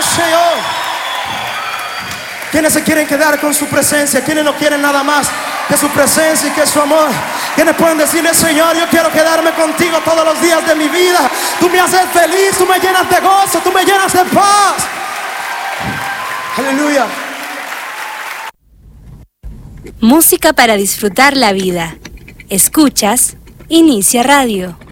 Señor. ¿Quiénes se quieren quedar con su presencia? ¿Quiénes no quieren nada más que su presencia y que su amor? ¿Quiénes pueden decirle: Señor, yo quiero quedarme contigo todos los días de mi vida? Tú me haces feliz, tú me llenas de gozo, tú me llenas de paz. Aleluya. Música para disfrutar la vida. Escuchas Inicia Radio.